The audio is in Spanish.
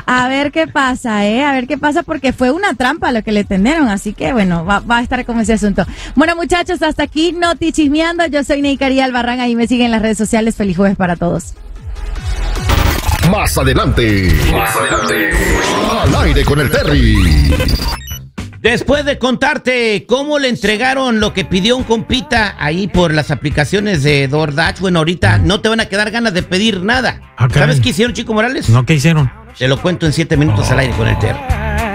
A ver qué pasa, a ver qué pasa, porque fue una trampa lo que le tendieron, así que bueno, va a estar como ese asunto. Bueno, muchachos, hasta aquí Noti Chismeando. Yo soy Neikaría Albarrán, ahí me siguen en las redes sociales. Feliz jueves para todos. Más adelante, al aire con el Terry. Después de contarte cómo le entregaron lo que pidió un compita ahí por las aplicaciones de DoorDash, bueno, ahorita no te van a quedar ganas de pedir nada. ¿Sabes qué hicieron, Chico Morales? No, ¿qué hicieron? Te lo cuento en 7 minutos al aire con el Terry.